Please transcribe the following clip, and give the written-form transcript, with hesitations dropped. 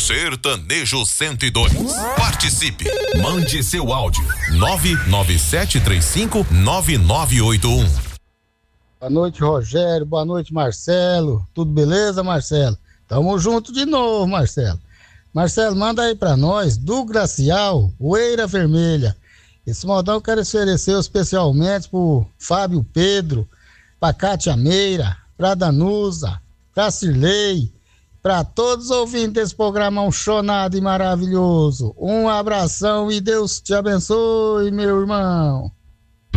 Sertanejo 102. Participe. Mande seu áudio. 997359981. Boa noite, Rogério. Boa noite, Marcelo. Tudo beleza, Marcelo? Tamo junto de novo, Marcelo. Marcelo, manda aí pra nós, do Gracial, Oeira Vermelha. Esse modão eu quero oferecer especialmente pro Fábio Pedro, pra Cátia Meira, pra Danusa, pra Cirlei, pra todos os ouvintes desse programa chonado e maravilhoso. Um abração e Deus te abençoe, meu irmão.